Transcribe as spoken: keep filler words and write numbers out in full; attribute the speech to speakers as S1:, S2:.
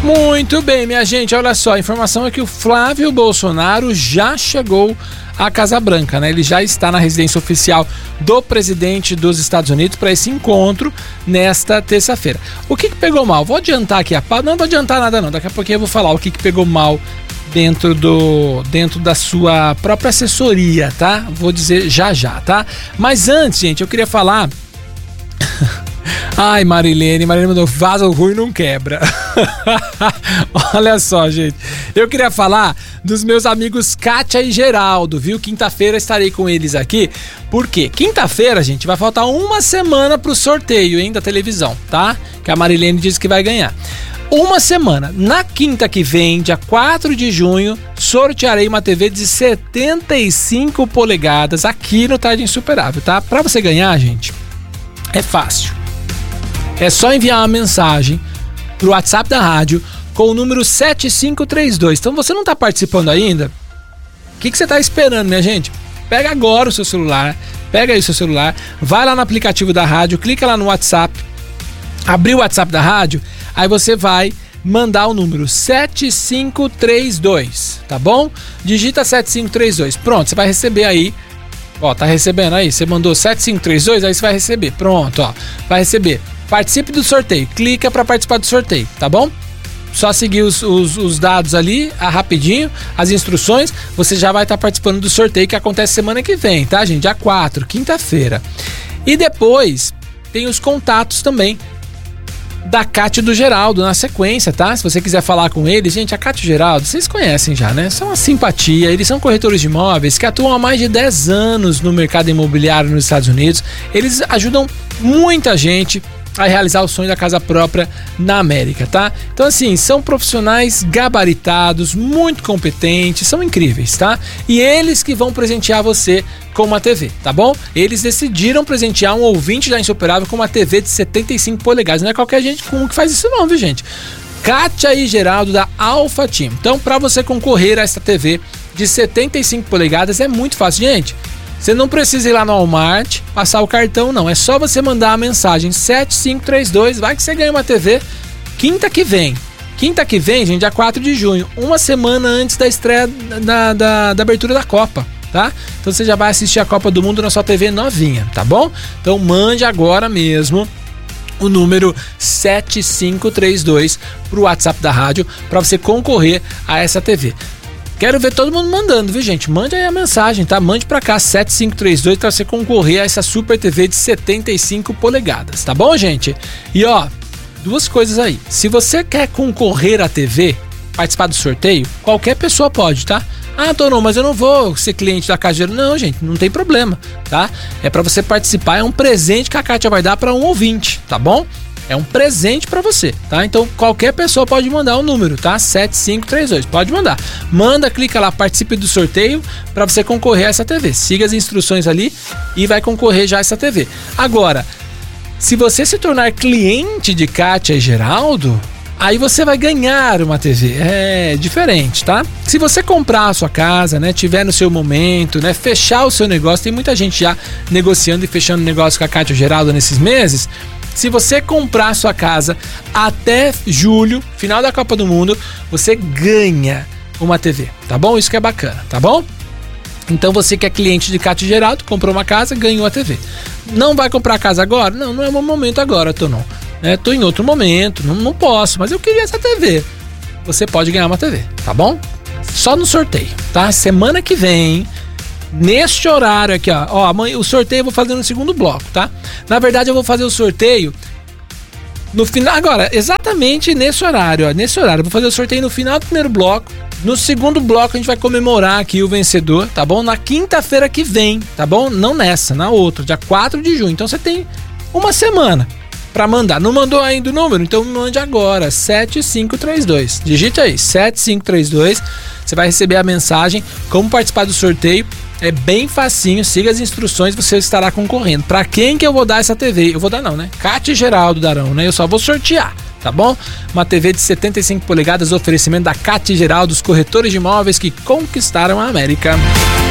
S1: Muito bem, minha gente, olha só, a informação é que o Flávio Bolsonaro já chegou à Casa Branca, né? Ele já está na residência oficial do presidente dos Estados Unidos para esse encontro nesta terça-feira. O que, que pegou mal? Vou adiantar aqui a pauta, não vou adiantar nada não, daqui a pouquinho eu vou falar o que, que pegou mal dentro do dentro da sua própria assessoria, tá? Vou dizer já já, tá? Mas antes, gente, eu queria falar... Ai, Marilene, Marilene mandou, vaso ruim não quebra. Olha só, gente, eu queria falar dos meus amigos Kátia e Geraldo, viu? Quinta-feira estarei com eles aqui. Por quê? Quinta-feira, gente, vai faltar uma semana pro sorteio, hein, da televisão, tá? Que a Marilene disse que vai ganhar. Uma semana. Na quinta que vem, dia quatro de junho, sortearei uma T V de setenta e cinco polegadas aqui no Tarde Insuperável, tá? Pra você ganhar, gente, é fácil. É só enviar uma mensagem pro WhatsApp da rádio com o número sete cinco três dois. Então, você não está participando ainda? O que, que você está esperando, minha gente? Pega agora o seu celular, pega aí o seu celular, vai lá no aplicativo da rádio, clica lá no WhatsApp, abriu o WhatsApp da rádio, aí você vai mandar o número sete cinco três dois, tá bom? Digita sete cinco três dois. Pronto, você vai receber aí. Ó, tá recebendo aí? Você mandou sete cinco três dois, aí você vai receber. Pronto, ó. Vai receber. Participe do sorteio. Clica para participar do sorteio, tá bom? Só seguir os, os, os dados ali, ah, rapidinho, as instruções, você já vai estar tá participando do sorteio que acontece semana que vem, tá, gente? Dia quatro, quinta-feira. E depois tem os contatos também da Kátia e do Geraldo na sequência, tá? Se você quiser falar com eles, gente, a Kátia e o Geraldo, vocês conhecem já, né? São uma simpatia, eles são corretores de imóveis que atuam há mais de dez anos no mercado imobiliário nos Estados Unidos. Eles ajudam muita gente a realizar o sonho da casa própria na América, tá? Então, assim, são profissionais gabaritados, muito competentes, são incríveis, tá? E eles que vão presentear você com uma T V, tá bom? Eles decidiram presentear um ouvinte da Insuperável com uma T V de setenta e cinco polegadas. Não é qualquer gente com que faz isso não, viu, gente? Kátia e Geraldo da Alpha Team. Então, para você concorrer a essa T V de setenta e cinco polegadas é muito fácil, gente. Você não precisa ir lá no Walmart, passar o cartão, não. É só você mandar a mensagem sete cinco três dois, vai que você ganha uma T V quinta que vem. Quinta que vem, gente, dia quatro de junho, uma semana antes da estreia da, da, da abertura da Copa, tá? Então você já vai assistir a Copa do Mundo na sua T V novinha, tá bom? Então mande agora mesmo o número sete cinco três dois pro WhatsApp da rádio para você concorrer a essa T V. Quero ver todo mundo mandando, viu, gente? Mande aí a mensagem, tá? Mande pra cá, sete cinco três dois, pra você concorrer a essa Super T V de setenta e cinco polegadas, tá bom, gente? E ó, duas coisas aí. Se você quer concorrer à T V, participar do sorteio, qualquer pessoa pode, tá? Ah, Tonon, mas eu não vou ser cliente da Kátia. Não, gente, não tem problema, tá? É pra você participar, é um presente que a Kátia vai dar pra um ouvinte, tá bom? É um presente pra você, tá? Então qualquer pessoa pode mandar o número, tá? sete cinco três dois, pode mandar. Manda, clica lá, participe do sorteio pra você concorrer a essa T V. Siga as instruções ali e vai concorrer já a essa T V. Agora, se você se tornar cliente de Kátia e Geraldo, aí você vai ganhar uma T V. É diferente, tá? Se você comprar a sua casa, né, tiver no seu momento, né, fechar o seu negócio, tem muita gente já negociando e fechando negócio com a Kátia e Geraldo nesses meses. Se você comprar a sua casa até julho, final da Copa do Mundo, você ganha uma T V, tá bom? Isso que é bacana, tá bom? Então você que é cliente de Kátia e Geraldo, comprou uma casa, ganhou a T V. Não vai comprar a casa agora? Não, não é o meu momento agora, tô não. É, tô em outro momento, não, não posso, mas eu queria essa T V. Você pode ganhar uma T V, tá bom? Só no sorteio, tá? Semana que vem, neste horário aqui, ó, ó, amanhã, o sorteio eu vou fazer no segundo bloco, tá? Na verdade, eu vou fazer o sorteio no final, agora, exatamente nesse horário, ó, nesse horário, eu vou fazer o sorteio no final do primeiro bloco. No segundo bloco, a gente vai comemorar aqui o vencedor, tá bom? Na quinta-feira que vem, tá bom? Não nessa, na outra, dia quatro de junho. Então, você tem uma semana pra mandar. Não mandou ainda o número? Então, mande agora, sete cinco três dois. Digite aí, sete cinco três dois. Você vai receber a mensagem, como participar do sorteio. É bem facinho, siga as instruções, você estará concorrendo. Pra quem que eu vou dar essa T V? Eu vou dar não, né? Kátia e Geraldo darão, né? Eu só vou sortear, tá bom? Uma T V de setenta e cinco polegadas, oferecimento da Kátia e Geraldo, os corretores de imóveis que conquistaram a América.